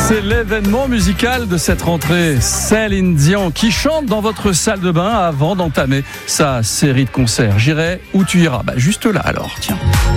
C'est l'événement musical de cette rentrée. Céline Dion qui chante dans votre salle de bain avant d'entamer sa série de concerts. J'irai où tu iras. Juste là alors, tiens.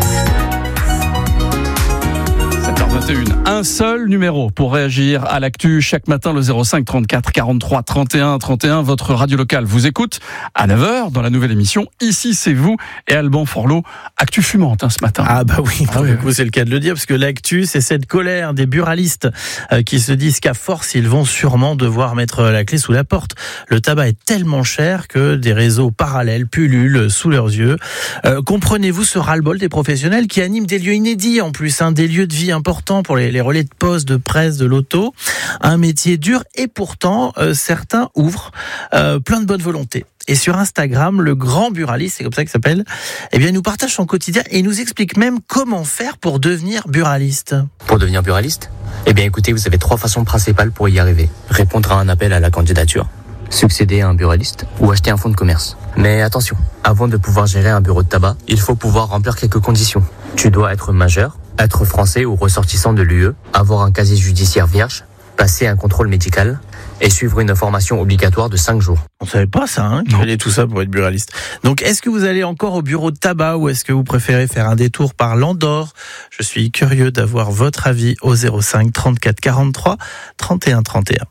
7h21. Un seul numéro pour réagir à l'actu chaque matin, le 05 34 43 31 31. Votre radio locale vous écoute à 9h dans la nouvelle émission. Ici, c'est vous et Alban Forlot. Actu fumante ce matin. Ah bah oui, pour le coup, c'est le cas de le dire, parce que l'actu, c'est cette colère des buralistes qui se disent qu'à force, ils vont sûrement devoir mettre la clé sous la porte. Le tabac est tellement cher que des réseaux parallèles pullulent sous leurs yeux. Comprenez-vous ce ras-le-bol des professionnels qui animent des lieux inédits en plus, des lieux de vie importants pour les relais de poste, de presse, de l'auto. Un métier dur et pourtant, certains ouvrent plein de bonne volonté. Et sur Instagram, le grand buraliste, c'est comme ça qu'il s'appelle, il nous partage son quotidien et il nous explique même comment faire pour devenir buraliste. Pour devenir buraliste ? Écoutez, vous avez 3 façons principales pour y arriver. Répondre à un appel à la candidature, succéder à un buraliste ou acheter un fonds de commerce. Mais attention, avant de pouvoir gérer un bureau de tabac, il faut pouvoir remplir quelques conditions. Tu dois être majeur, être français ou ressortissant de l'UE, avoir un casier judiciaire vierge, passer un contrôle médical et suivre une formation obligatoire de 5 jours. On savait pas ça, qu'il fallait tout ça pour être buraliste. Donc, est-ce que vous allez encore au bureau de tabac ou est-ce que vous préférez faire un détour par l'Andorre ? Je suis curieux d'avoir votre avis au 05 34 43 31 31.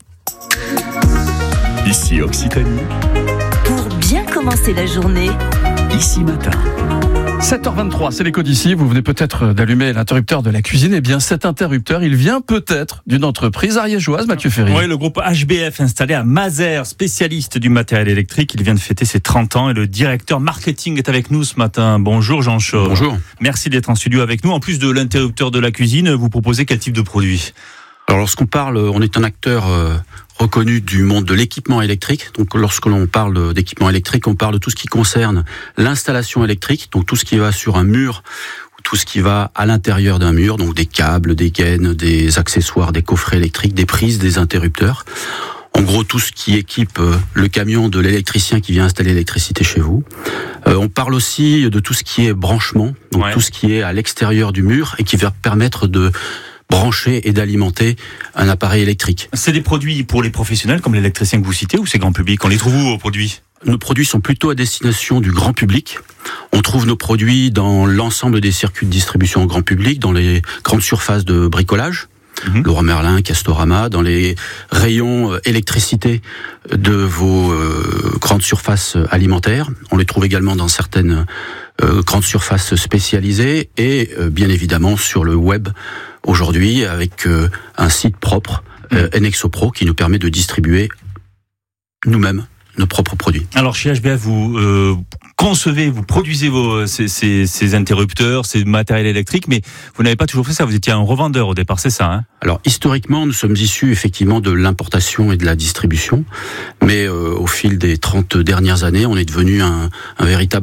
Ici Occitanie. Pour bien commencer la journée. Ici Matin. 7h23, c'est l'écho d'ici. Vous venez peut-être d'allumer l'interrupteur de la cuisine. Cet interrupteur, il vient peut-être d'une entreprise ariégeoise, Mathieu Ferry. Oui, le groupe HBF installé à Mazères, spécialiste du matériel électrique. Il vient de fêter ses 30 ans et le directeur marketing est avec nous ce matin. Bonjour Jean Chaud. Bonjour. Merci d'être en studio avec nous. En plus de l'interrupteur de la cuisine, vous proposez quel type de produit ? Alors lorsqu'on parle, on est un acteur reconnu du monde de l'équipement électrique. Donc lorsque l'on parle d'équipement électrique, on parle de tout ce qui concerne l'installation électrique, donc tout ce qui va sur un mur, tout ce qui va à l'intérieur d'un mur, donc des câbles, des gaines, des accessoires, des coffrets électriques, des prises, des interrupteurs. En gros, tout ce qui équipe le camion de l'électricien qui vient installer l'électricité chez vous. On parle aussi de tout ce qui est branchement, donc tout ce qui est à l'extérieur du mur et qui va permettre de brancher et d'alimenter un appareil électrique. C'est des produits pour les professionnels comme l'électricien que vous citez ou c'est grand public ? On les trouve où vos produits ? Nos produits sont plutôt à destination du grand public. On trouve nos produits dans l'ensemble des circuits de distribution au grand public, dans les grandes surfaces de bricolage, Leroy Merlin, Castorama, dans les rayons électricité de vos grandes surfaces alimentaires. On les trouve également dans certaines grandes surfaces spécialisées et bien évidemment sur le web aujourd'hui avec un site propre, Nexopro, qui nous permet de distribuer nous-mêmes nos propres produits. Alors chez HBF, vous concevez, vous produisez ces interrupteurs, ces matériels électriques, mais vous n'avez pas toujours fait ça, vous étiez un revendeur au départ, c'est ça Alors historiquement, nous sommes issus effectivement de l'importation et de la distribution, mais au fil des 30 dernières années, on est devenu un véritable